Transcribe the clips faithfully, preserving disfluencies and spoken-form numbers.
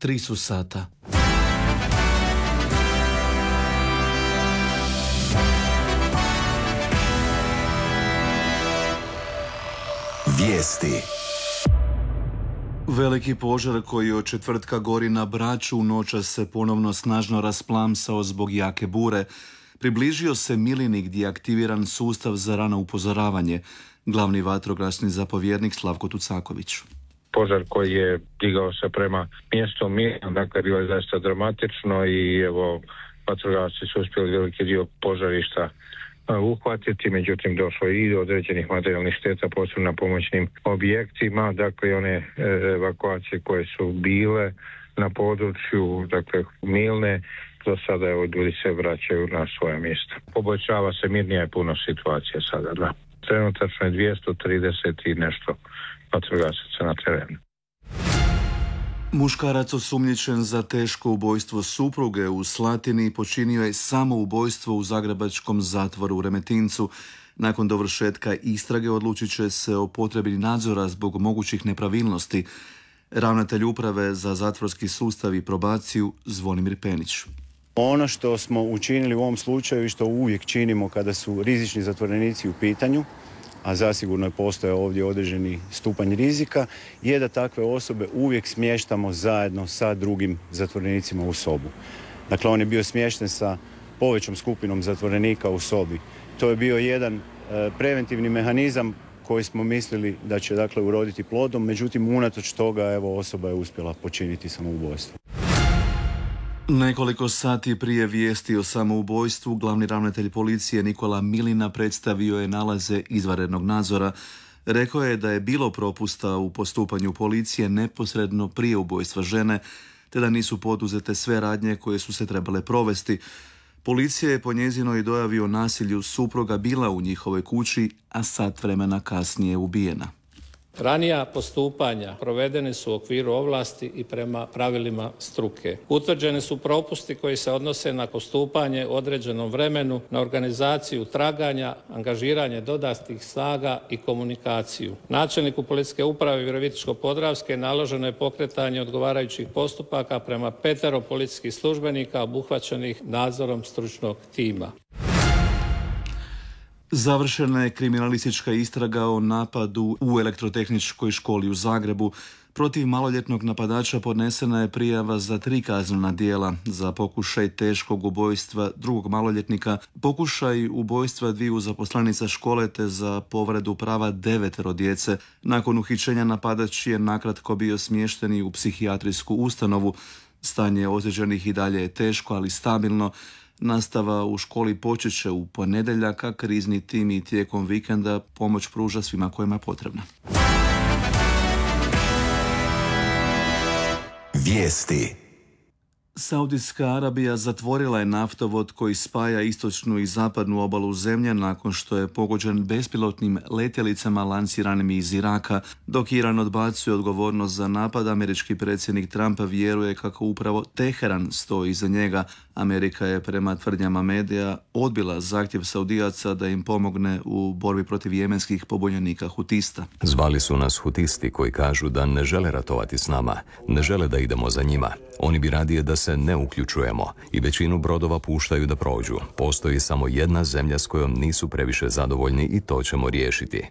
Tri su sata. Vijesti. Veliki požar koji od četvrtka gori na Braču noćas se ponovno snažno rasplamsao zbog jake bure. Približio se Milini gdje je aktiviran sustav za rano upozoravanje. Glavni vatrogasni zapovjednik Slavko Tucaković. Požar koji je digao se prema mjestu Milina, dakle bilo je zaista dramatično i evo vatrogasci su uspjeli veliki dio požarišta uhvatiti, međutim došlo i do određenih materijalnih šteta, posebno na pomoćnim objektima, dakle one evakuacije koje su bile na području, dakle Milne, do sada evo ljudi se vraćaju na svoje mjesta. Poboljšava se, mirnija je puno situacija sada, da. Trenutačno je dvjesto trideset i nešto vatrogasaca na terenu. Muškarac osumnjičen za teško ubojstvo supruge u Slatini počinio je samoubojstvo u zagrebačkom zatvoru u Remetincu. Nakon dovršetka istrage odlučit će se o potrebi nadzora zbog mogućih nepravilnosti. Ravnatelj uprave za zatvorski sustav i probaciju Zvonimir Penić. Ono što smo učinili u ovom slučaju i što uvijek činimo kada su rizični zatvorenici u pitanju, a zasigurno je postojao ovdje određeni stupanj rizika, je da takve osobe uvijek smještamo zajedno sa drugim zatvorenicima u sobu. Dakle, on je bio smješten sa povećom skupinom zatvorenika u sobi. To je bio jedan e, preventivni mehanizam koji smo mislili da će dakle uroditi plodom, međutim unatoč toga evo osoba je uspjela počiniti samoubojstvo. Nekoliko sati prije vijesti o samoubojstvu, glavni ravnatelj policije Nikola Milina predstavio je nalaze izvanrednog nadzora. Rekao je da je bilo propusta u postupanju policije neposredno prije ubojstva žene, te da nisu poduzete sve radnje koje su se trebale provesti. Policija je po njezinoj dojavi o nasilju supruga bila u njihovoj kući, a sat vremena kasnije ubijena. Ranija postupanja provedene su u okviru ovlasti i prema pravilima struke. Utvrđene su propusti koji se odnose na postupanje u određenom vremenu, na organizaciju traganja, angažiranje dodatnih snaga i komunikaciju. Načelniku policijske uprave Virovitičko-podravske naloženo je pokretanje odgovarajućih postupaka prema petero policijskih službenika obuhvaćenih nadzorom stručnog tima. Završena je kriminalistička istraga o napadu u elektrotehničkoj školi u Zagrebu. Protiv maloljetnog napadača podnesena je prijava za tri kaznena djela: za pokušaj teškog ubojstva drugog maloljetnika, pokušaj ubojstva dviju zaposlenica škole te za povredu prava devetero djece. Nakon uhićenja napadač je nakratko bio smješten i u psihijatrijsku ustanovu. Stanje ozlijeđenih i dalje je teško, ali stabilno. Nastava u školi počet će u ponedjeljak, a krizni tim i tijekom vikenda pomoć pruža svima kojima je potrebna. Vijesti. Saudijska Arabija zatvorila je naftovod koji spaja istočnu i zapadnu obalu zemlje nakon što je pogođen bespilotnim letjelicama lansiranim iz Iraka. Dok Iran odbacuje odgovornost za napad, američki predsjednik Trump vjeruje kako upravo Teheran stoji iza njega. Amerika je prema tvrdnjama medija odbila zahtjev Saudijaca da im pomogne u borbi protiv jemenskih pobunjenika hutista. Zvali su nas hutisti koji kažu da ne žele ratovati s nama, ne žele da idemo za njima. Oni bi radije da se ne uključujemo i većinu brodova puštaju da prođu. Postoji samo jedna zemlja s kojom nisu previše zadovoljni i to ćemo riješiti.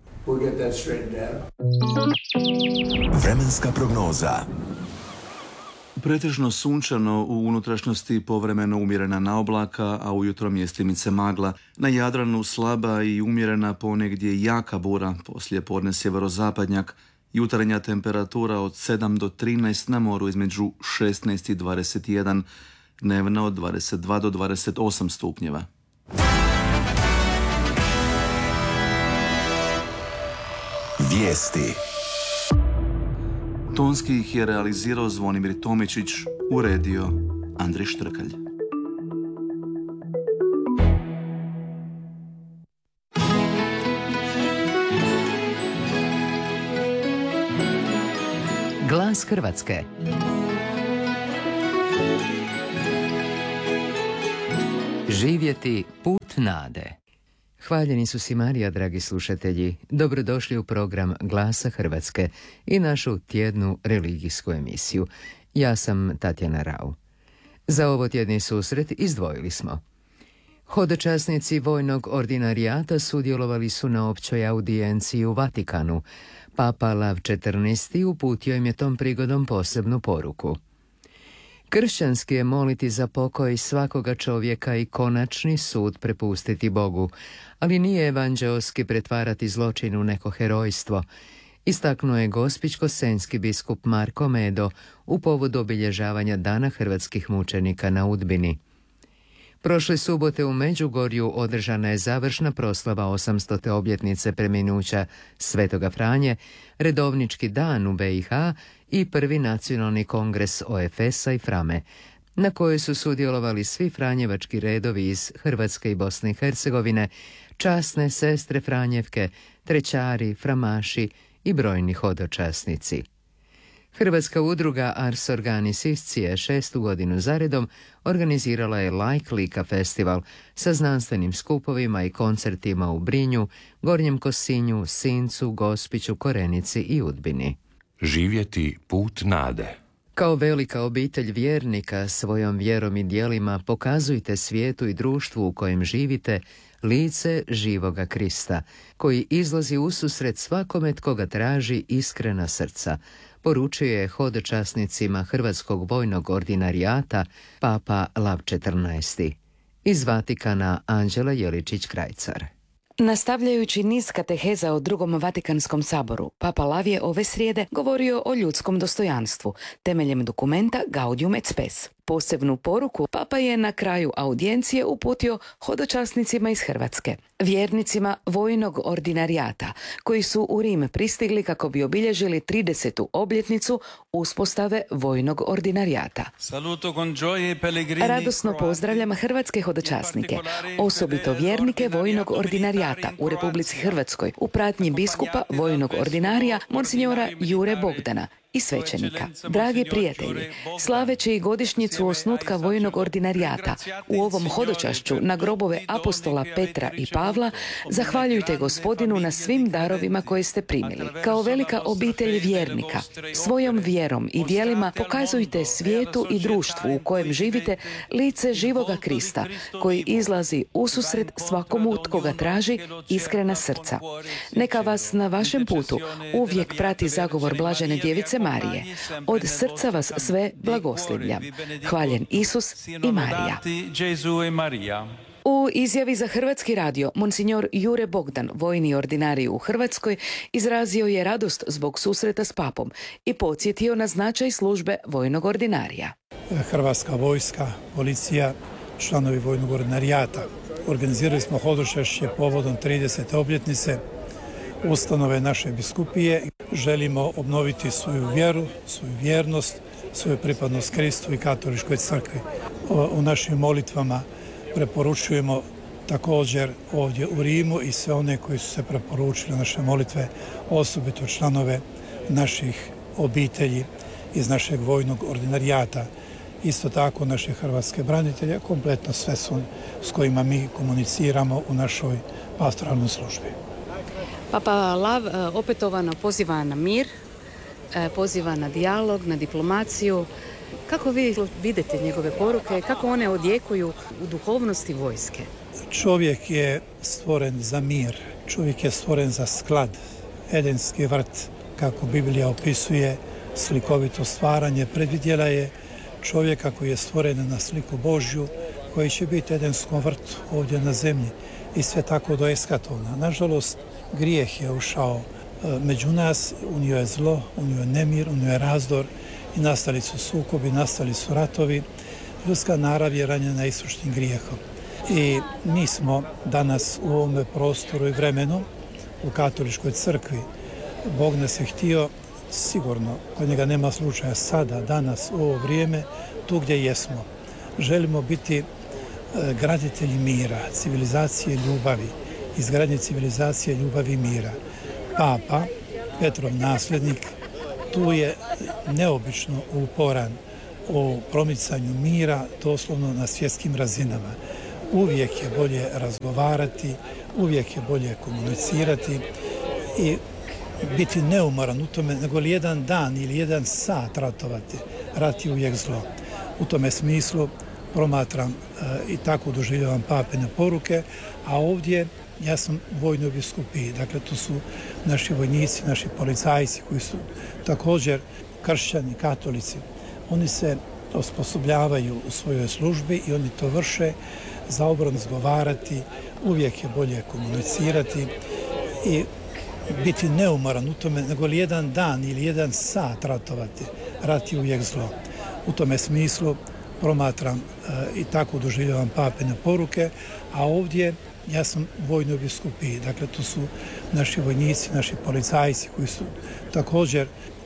Vremenska prognoza. Pretežno sunčano, u unutrašnjosti povremeno umjerena naoblaka, a ujutro mjestimice magla. Na Jadranu slaba i umjerena ponegdje jaka bura, poslije podne sjeverozapadnjak. Jutarnja temperatura od sedam do trinaest, na moru između šesnaest i dvadeset jedan, dnevna od dvadeset dva do dvadeset osam stupnjeva. Vijesti. Tonski ih je realizirao Zvonimir Tomičić, uredio Andrej Štrkalj. Glas Hrvatske. Živjeti put nade. Hvaljeni su si Marija, dragi slušatelji. Dobrodošli u program Glasa Hrvatske i našu tjednu religijsku emisiju. Ja sam Tatjana Rau. Za ovo tjedni susret izdvojili smo: hodočasnici vojnog ordinarijata sudjelovali su na općoj audijenciji u Vatikanu. Papa Lav četrnaesti uputio im je tom prigodom posebnu poruku. Kršćanski je moliti za pokoj svakoga čovjeka i konačni sud prepustiti Bogu, ali nije evanđeoski pretvarati zločin u neko herojstvo, istaknuo je gospićko-senjski biskup Marko Medo u povodu obilježavanja Dana hrvatskih mučenika na Udbini. Prošle subote u Međugorju održana je završna proslava osamstote obljetnice preminuća Svetoga Franje, redovnički dan u be i ha i prvi nacionalni kongres o ef es-a i Frame, na kojoj su sudjelovali svi franjevački redovi iz Hrvatske i Bosne i Hercegovine, časne sestre Franjevke, trećari, framaši i brojni hodočasnici. Hrvatska udruga Ars Organis Iscije šestu godinu zaredom organizirala je Like Lika festival sa znanstvenim skupovima i koncertima u Brinju, Gornjem Kosinju, Sincu, Gospiću, Korenici i Udbini. Živjeti put nade. Kao velika obitelj vjernika svojom vjerom i djelima pokazujte svijetu i društvu u kojem živite lice živoga Krista, koji izlazi ususret svakome tko ga traži iskrena srca, poručuje je hodočasnicima Hrvatskog vojnog ordinarijata Papa Lav četrnaesti. Iz Vatikana Anđela Jeličić-Krajcar. Nastavljajući niz kateheza o drugom Vatikanskom saboru, Papa Lav je ove srijede govorio o ljudskom dostojanstvu temeljem dokumenta Gaudium et Spes. Posebnu poruku Papa je na kraju audijencije uputio hodočasnicima iz Hrvatske, vjernicima vojnog ordinarijata, koji su u Rim pristigli kako bi obilježili tridesetu obljetnicu uspostave vojnog ordinarijata. Radosno pozdravljam hrvatske hodočasnike, osobito vjernike vojnog ordinarijata u Republici Hrvatskoj, u pratnji biskupa vojnog ordinarija Monsignora Jure Bogdana i svećenika. Dragi prijatelji, slaveći godišnjicu osnutka vojnog ordinarijata u ovom hodočašću na grobove apostola Petra i Pavla, zahvaljujte Gospodinu na svim darovima koje ste primili. Kao velika obitelj vjernika, svojom vjerom i djelima pokazujte svijetu i društvu u kojem živite lice živoga Krista, koji izlazi ususret svakomu tko ga traži iskrena srca. Neka vas na vašem putu uvijek prati zagovor blažene djevice Marije. Od srca vas sve blagoslivljam. Hvaljen Isus i Marija. U izjavi za Hrvatski radio, Monsignor Jure Bogdan, vojni ordinarij u Hrvatskoj, izrazio je radost zbog susreta s papom i podsjetio na značaj službe vojnog ordinarija. Hrvatska vojska, policija, članovi vojnog ordinarijata. Organizirali smo hodočašće povodom tridesete obljetnice ustanove naše biskupije. Želimo obnoviti svoju vjeru, svoju vjernost, svoju pripadnost Kristu i katoličkoj crkvi. U našim molitvama preporučujemo također ovdje u Rimu i sve one koji su se preporučili naše molitve, osobito članove naših obitelji iz našeg vojnog ordinarijata. Isto tako naše hrvatske branitelje, kompletno sve su s kojima mi komuniciramo u našoj pastoralnoj službi. Papa Lav opetovano poziva na mir, poziva na dijalog, na diplomaciju. Kako vi vidite njegove poruke, kako one odjekuju u duhovnosti vojske? Čovjek je stvoren za mir, čovjek je stvoren za sklad. Edenski vrt, kako Biblija opisuje, slikovito stvaranje, predvidjela je čovjeka koji je stvoren na sliku Božju, koji će biti edenskom vrtu ovdje na zemlji i sve tako do eskatona. Nažalost, grijeh je ušao među nas, unio je zlo, unio je nemir, unio je razdor i nastali su sukobi, nastali su ratovi. Ljudska narav je ranjena isušnim grijehom. I mi smo danas u ovome prostoru i vremenu, u katoličkoj crkvi, Bog nas je htio sigurno, kod njega nema slučaja sada, danas, u ovo vrijeme, tu gdje jesmo. Želimo biti graditelji mira, civilizacije ljubavi, izgradnje civilizacije ljubavi i mira. Papa, Petrov nasljednik, tu je neobično uporan u promicanju mira, doslovno na svjetskim razinama. uvijek je bolje razgovarati, uvijek je bolje komunicirati i biti neumoran u tome, nego li jedan dan ili jedan sat ratovati. Rat je uvijek zlo. U tome smislu promatram e, i tako doživljavam papine poruke, a ovdje ja sam u vojnoj biskupiji, dakle tu su naši vojnici, naši policajci koji su također kršćani, katolici. Oni se osposobljavaju u svojoj službi i oni to vrše za obranu zgovarati, uvijek je bolje komunicirati i biti neumoran u tome, nego li jedan dan ili jedan sat ratovati. Rat je uvijek zlo. U tome smislu promatram e, i tako doživljavam papine poruke, a ovdje ja sam u vojnoj biskupiji, dakle tu su naši vojnici, naši policajci koji su također